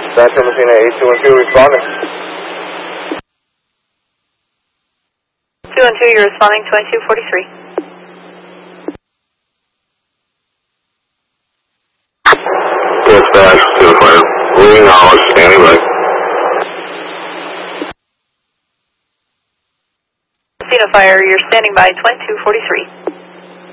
Central Messina 8212 responding. 212, you're responding 2243. Dispatch to the fire. Moving knowledge, standing by. Messina Fire, you're standing by 2243.